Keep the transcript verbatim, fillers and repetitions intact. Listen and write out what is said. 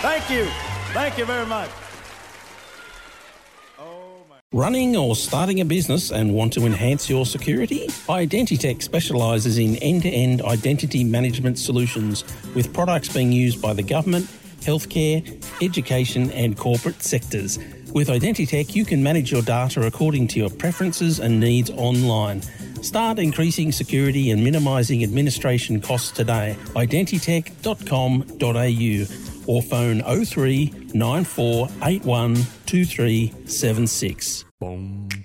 Thank you. Thank you very much. Running or starting a business and want to enhance your security? Identitech specialises in end-to-end identity management solutions with products being used by the government, healthcare, education and corporate sectors. With Identitech, you can manage your data according to your preferences and needs online. Start increasing security and minimising administration costs today. identitech dot com dot a u or phone oh three nine four eight one two three seven six.